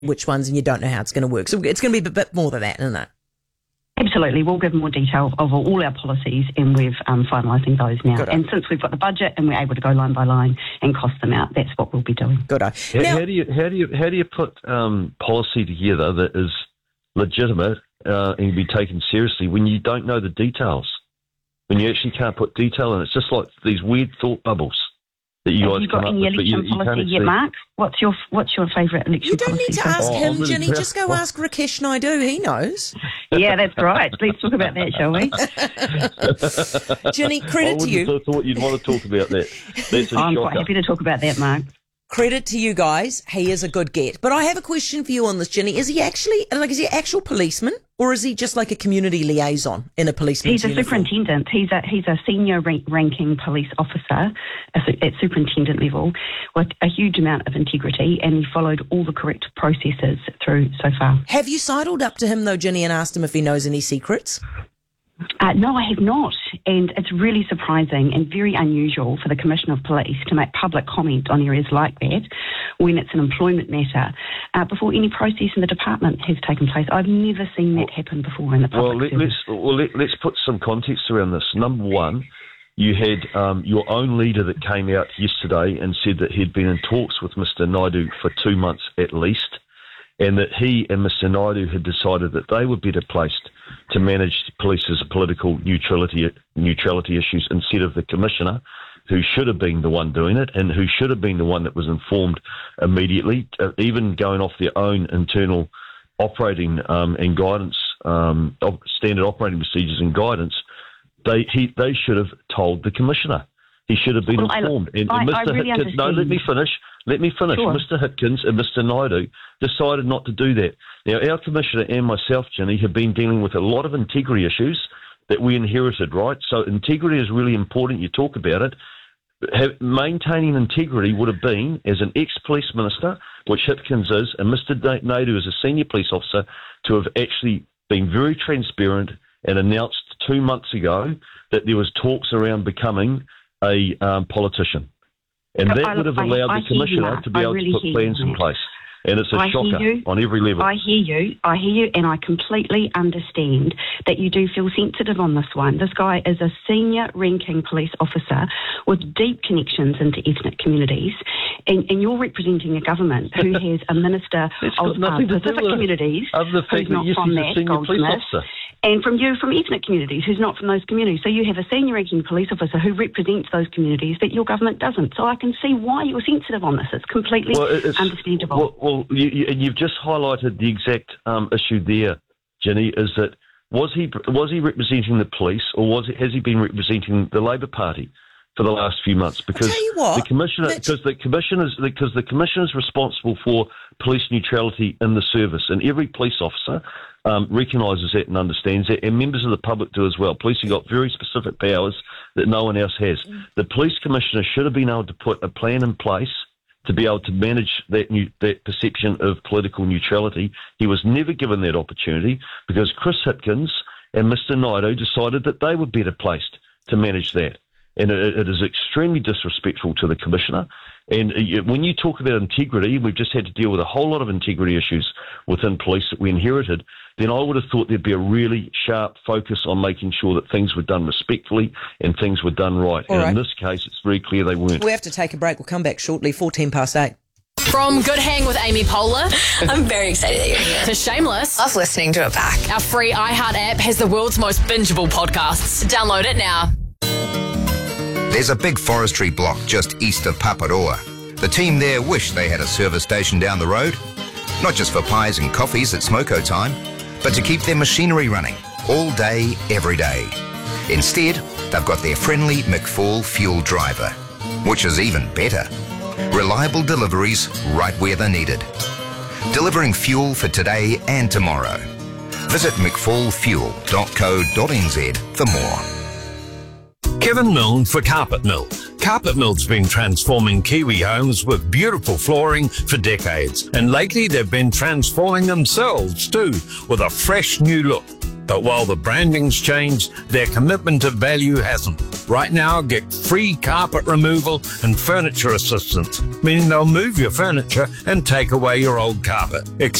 which ones and you don't know how it's going to work. So it's going to be a bit more than that, isn't it? Absolutely. We'll give more detail of all our policies, and we're finalising those now. Good. And since we've got the budget and we're able to go line by line and cost them out, that's what we'll be doing. Good. How do you put policy together that is legitimate and be taken seriously when you don't know the details? When you actually can't put detail in, it's just like these weird thought bubbles that you guys come up with. Have you got any election policy yet, Mark? What's your favourite election policy? You don't need to ask him, really Ginny. Just go ask Rakesh Naidu. He knows. Yeah, that's right. Let's talk about that, shall we? Ginny, credit to you. I thought you'd want to talk about that. That's a I'm shocker. quite happy to talk about that, Mark. Credit to you guys. He is a good get. But I have a question for you on this, Ginny. Is he actually, is he an actual policeman, or is he just like a community liaison in a policeman's uniform? He's a superintendent. He's a senior ranking police officer at superintendent level with a huge amount of integrity, and he followed all the correct processes through so far. Have you sidled up to him, though, Ginny, and asked him if he knows any secrets? No, I have not, and it's really surprising and very unusual for the Commissioner of Police to make public comment on areas like that when it's an employment matter before any process in the department has taken place. I've never seen that happen before in the public service. Let's put some context around this. Number one, you had your own leader that came out yesterday and said that he'd been in talks with Mr Naidu for 2 months at least, and that he and Mr Naidu had decided that they were better placed to manage police's political neutrality issues instead of the Commissioner, who should have been the one doing it and who should have been the one that was informed immediately, even going off their own internal operating and guidance, standard operating procedures and guidance. They should have told the Commissioner. He should have been informed. I really understand. No, let me finish. Sure. Mr Hitkins and Mr Naidu decided not to do that. Now, our Commissioner and myself, Ginny, have been dealing with a lot of integrity issues that we inherited, right? So integrity is really important. You talk about it. Maintaining integrity would have been, as an ex-police minister, which Hitkins is, and Mr Naidu as a senior police officer, to have actually been very transparent and announced 2 months ago that there was talks around becoming a politician. And that would have allowed the Commissioner to be able to put plans in place. And it's a shocker on every level. I hear you, and I completely understand that you do feel sensitive on this one. This guy is a senior ranking police officer with deep connections into ethnic communities, and you're representing a government who has a minister of Pacific communities who's not from that, Goldsmith, and from ethnic communities who's not from those communities. So you have a senior ranking police officer who represents those communities that your government doesn't. So I can see why you're sensitive on this. It's completely understandable. Well, you've just highlighted the exact issue there, Ginny, is that was he representing the police, or has he been representing the Labor Party for the last few months? Because the Commissioner is responsible for police neutrality in the service, and every police officer recognises that and understands that, and members of the public do as well. Police have got very specific powers that no one else has. The Police Commissioner should have been able to put a plan in place to be able to manage that perception of political neutrality. He was never given that opportunity because Chris Hitkins and Mr Naidu decided that they were better placed to manage that. And it is extremely disrespectful to the Commissioner. And when you talk about integrity, we've just had to deal with a whole lot of integrity issues within police that we inherited, then I would have thought there'd be a really sharp focus on making sure that things were done respectfully and things were done right. All and right. In this case, it's very clear they weren't. We have to take a break. We'll come back shortly, 8:14. From Good Hang with Amy Poehler I'm very excited that you're here. to Shameless, Love listening to it back. our free iHeart app has the world's most bingeable podcasts. Download it now. There's a big forestry block just east of Paparoa. The team there wish they had a service station down the road, not just for pies and coffees at smoko time, but to keep their machinery running all day, every day. Instead, they've got their friendly McFall fuel driver, which is even better. Reliable deliveries right where they're needed. Delivering fuel for today and tomorrow. Visit mcfallfuel.co.nz for more. Kevin Milne for Carpet Mill. Carpet Mill's been transforming Kiwi homes with beautiful flooring for decades, and lately they've been transforming themselves too with a fresh new look. But while the branding's changed, their commitment to value hasn't. Right now, get free carpet removal and furniture assistance, meaning they'll move your furniture and take away your old carpet.